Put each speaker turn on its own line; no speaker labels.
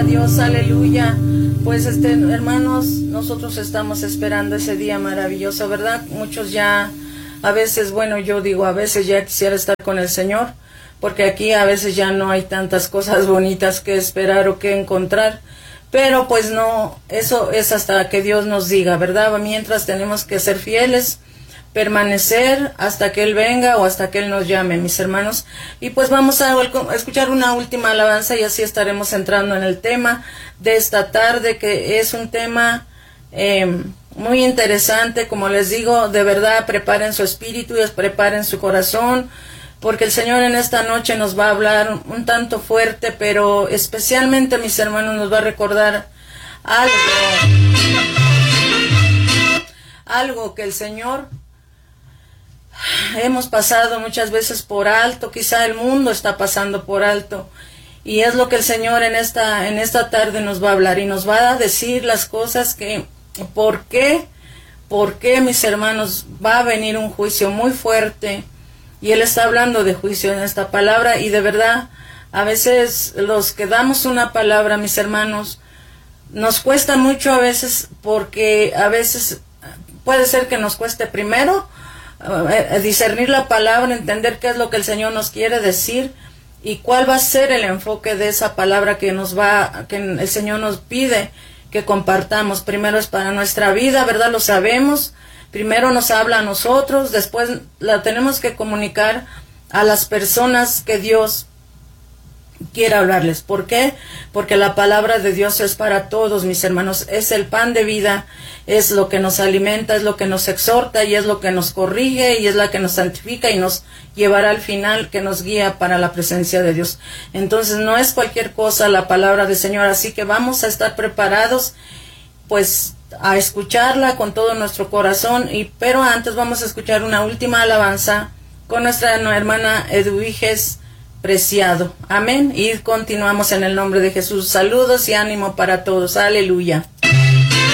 Dios, aleluya. Pues hermanos, nosotros estamos esperando ese día maravilloso, ¿verdad? Muchos ya, a veces, bueno, yo digo, a veces ya quisiera estar con el Señor, porque aquí a veces ya no hay tantas cosas bonitas que esperar o que encontrar, pero pues no, eso es hasta que Dios nos diga, ¿verdad? Mientras tenemos que ser fieles, permanecer hasta que Él venga o hasta que Él nos llame, mis hermanos. Y pues vamos a escuchar una última alabanza y así estaremos entrando en el tema de esta tarde, que es un tema muy interesante. Como les digo, de verdad preparen su espíritu y preparen su corazón, porque el Señor en esta noche nos va a hablar un tanto fuerte, pero especialmente, mis hermanos, nos va a recordar algo que el Señor hemos pasado muchas veces por alto, quizá el mundo está pasando por alto, y es lo que el Señor en esta tarde nos va a hablar y nos va a decir las cosas que, ¿por qué, mis hermanos, va a venir un juicio muy fuerte? Y Él está hablando de juicio en esta palabra, y de verdad, a veces los que damos una palabra, mis hermanos, nos cuesta mucho a veces, porque a veces puede ser que nos cueste primero discernir la palabra, entender qué es lo que el Señor nos quiere decir y cuál va a ser el enfoque de esa palabra que el Señor nos pide que compartamos. Primero es para nuestra vida, ¿verdad? Lo sabemos. Primero nos habla a nosotros, después la tenemos que comunicar a las personas que Dios quiere hablarles. ¿Por qué? Porque la palabra de Dios es para todos, mis hermanos. Es el pan de vida, es lo que nos alimenta, es lo que nos exhorta y es lo que nos corrige y es la que nos santifica y nos llevará al final, que nos guía para la presencia de Dios. Entonces no es cualquier cosa la palabra del Señor, así que vamos a estar preparados pues a escucharla con todo nuestro corazón, pero antes vamos a escuchar una última alabanza con nuestra hermana Eduviges Preciado. Amén. Y continuamos en el nombre de Jesús. Saludos y ánimo para todos. Aleluya.